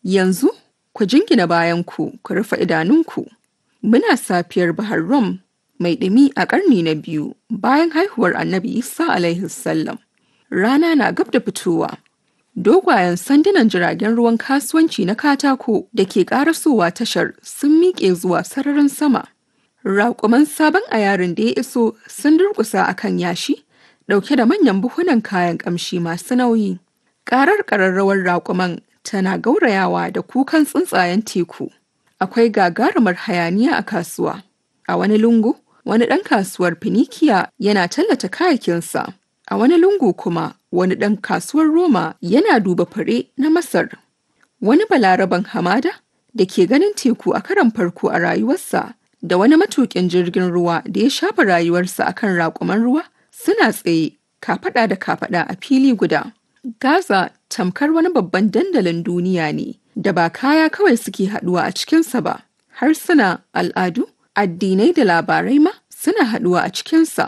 Yanzu, ku jingina bayanku, ku rufe idanunku. Muna safiyar Bahar Rum mai ɗumi a ƙarni na biyu bayan haihuwar Annabi Isa alaihi salam. Rana na gab da fitowa. Dogayen sandunan jiragen ruwan kasuwanci na katako da ke ƙarasowa tashar sun miƙe zuwa sararin sama. Raƙuman sabon ayarin da ya iso sun durƙusa a kan yashi, ɗauke da manyan buhunan kayan ƙamshi masu nauyi. Ƙarar ƙararrawar raƙuman tana gaurayawa da kukan tsuntsayen teku. Akwai gagarumar hayaniya a kasuwa. A wani lungu, wani ɗan kasuwar Finikiya yana tallata kayakinsa. A wani lungu kuma, wani ɗan kasuwar Roma yana duba fure na Masar. Wani balaraban hamada da ke ganin teku a karon farko a rayuwarsa da wani matuƙin jirgin ruwa da ya shafa rayuwarsa a kan raƙuman ruwa suna tsaye kafaɗa da kafaɗa a fili guda. Gaza tamkar wani babban dandalin duniya ne da ba kaya kawai suke haɗuwa a cikinsa ba, harsuna, al'adu, addinai da labarai ma suna haɗuwa a cikinsa.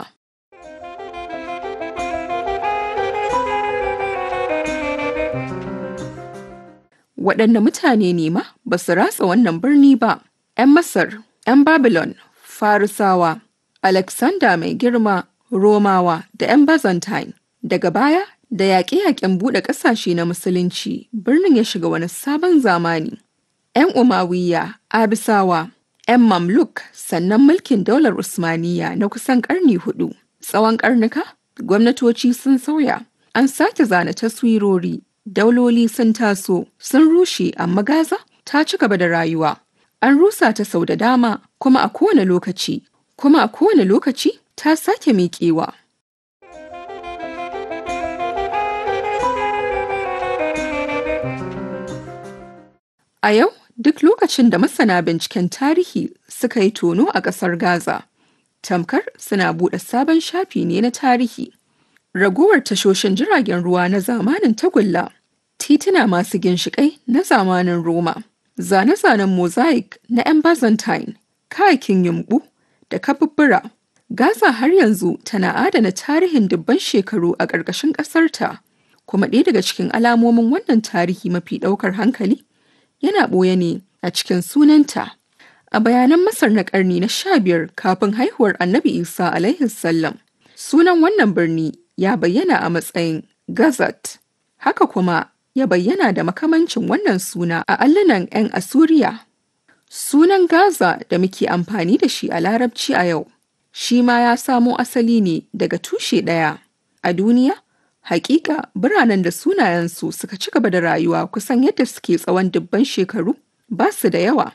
Waɗanne mutane ne ma ba su ratsa wannan birni ba? ‘Yan Masar, ‘yan Babylon, Farisawa, Alexander mai girma, Romawa da ‘yan Byzantine. Daga baya, da yaƙe-yaƙen buɗe ƙasashe na Musulunci, birnin ya shiga wani sabon zamani. ‘Yan Umayya, Abisawa, ‘yan Mamluk, sannan mulkin daular Usmaniyya na kusan ƙarni huɗu. Tsawon ƙarnuka, gwamnatoci sun sauya, an sake zana taswirori, dauloli sun taso, sun rushe, amma Gaza ta ci gaba da rayuwa. An rusa ta sau da dama, kuma a kowane lokaci ta sake miƙewa. A yau, duk lokacin da masana binciken tarihi suka yi tono a ƙasar Gaza, tamkar suna buɗe sabon shafi ne na tarihi. Ragowar tashoshin jiragen ruwa na zamanin tagulla, tituna masu ginshiƙai na zamanin Roma, zane-zanen mosaic na ‘yan Byzantine, kayakin yumɓu da kabubbura. Gaza har yanzu tana adana tarihin dubban shekaru a ƙarƙashin ƙasarta, kuma ɗaya daga cikin alamomin wannan tarihi mafi ɗaukar hankali yana ɓoye ne a cikin sunanta. A bayanan Masar na ƙarni na 15 kafin haihuwar Annabi Isa alaihi salam, sunan wannan birni ya bayyana a matsayin Gazat. Haka kuma ya bayyana da makamancin wannan suna a allunan 'yan Asuriya. Sunan Gaza da muke amfani da shi a Larabci a yau, shi ma ya samo asali ne daga tushe ɗaya. A duniya, hakika biranen da sunayensu suka ci gaba da rayuwa kusan yadda suke tsawon dubban shekaru ba su da yawa.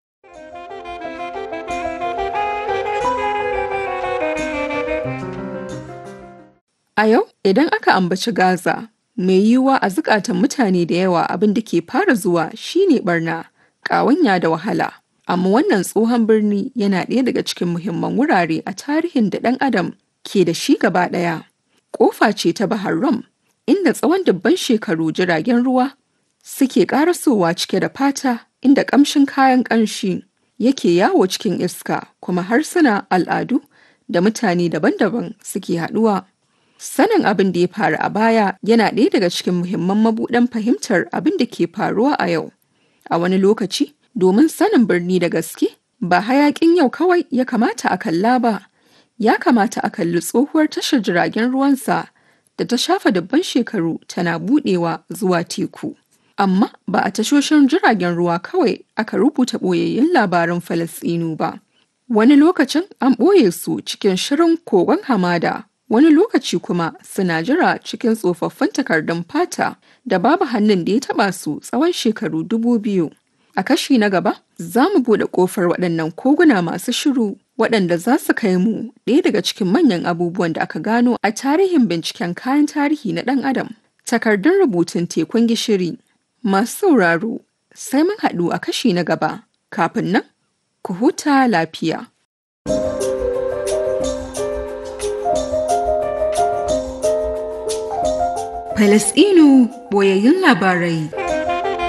A yau, idan aka ambaci Gaza, mai yiwuwa a zukatan mutane da yawa abin da ke fara zuwa shine barna, ƙawanya da wahala. Amma wannan tsohon birni yana ɗaya daga cikin muhimman wurare a tarihin da ɗan adam ke da shi gaba ɗaya. Ƙofa ce ta Bahar Rum, inda tsawon dubban shekaru jiragen ruwa suke ƙarasowa cike da fata, inda ƙamshin kayan ƙanshi yake yawo cikin iska, kuma harsuna, al'adu da mutane daban-daban suke haɗuwa. Sanin abin da ya faru a baya yana ɗaya daga cikin muhimman mabuɗan fahimtar abin da ke faruwa a yau. A wani lokaci, domin sanin birni da gaske, ba hayaƙin yau kawai ya kamata a kalla ba, ya kamata a kalli tsohuwar tashar jiragen ruwansa da ta shafa dubban shekaru tana buɗewa zuwa teku. Amma ba a tashoshin jiragen ruwa kawai aka rubuta ɓoyayyun labaran Falasɗinu ba. Wani lokacin an ɓoye su cikin shirin kogon hamada. Wani lokaci kuma suna jira cikin tsofaffin takardun fata da babu hannun da ya taɓa su tsawon shekaru 2000. A kashi na gaba, za mu buɗe ƙofar waɗannan koguna masu shiru waɗanda za su kai mu ɗaya daga cikin manyan abubuwan da aka gano a tarihin binciken kayan tarihi na ɗan adam. Takardun rubutun tekun gishiri. Masu sauraro, sai mun haɗu a kashi na gaba. Kafin nan, ku huta lafiya. Falasɗinu boyayyun labarai.